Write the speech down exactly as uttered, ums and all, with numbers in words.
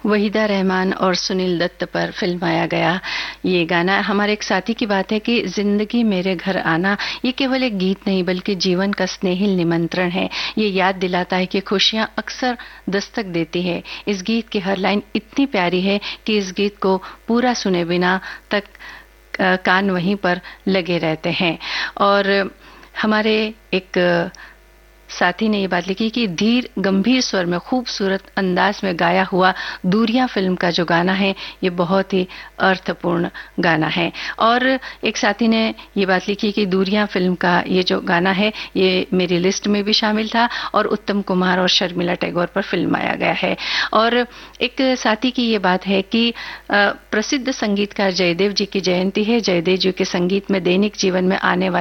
वहीदा रहमान और सुनील दत्त पर फिल्माया गया ये गाना। हमारे एक साथी की बात है कि जिंदगी मेरे घर आना ये केवल एक गीत नहीं बल्कि जीवन का स्नेहिल निमंत्रण है। ये याद दिलाता है कि खुशियां अक्सर दस्तक देती है। इस गीत की हर लाइन इतनी प्यारी है कि इस गीत को पूरा सुने बिना तक कान वहीं पर लगे रहते हैं। और हमारे एक साथी ने ये बात लिखी कि धीर गंभीर स्वर में खूबसूरत अंदाज में गाया हुआ दूरियां फिल्म का जो गाना है ये बहुत ही अर्थपूर्ण गाना है। और एक साथी ने ये बात लिखी कि दूरियां फिल्म का ये जो गाना है ये मेरी लिस्ट में भी शामिल था और उत्तम कुमार और शर्मिला टैगोर पर फिल्माया गया है। और एक साथी की ये बात है कि प्रसिद्ध संगीतकार जयदेव जी की जयंती है। जयदेव जी के संगीत में दैनिक जीवन में आने वाले